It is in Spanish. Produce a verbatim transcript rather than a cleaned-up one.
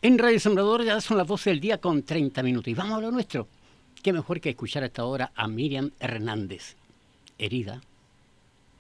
En Radio Sembrador ya son las doce del día con treinta minutos y vamos a lo nuestro. Qué mejor que escuchar a esta hora a Miriam Hernández, herida,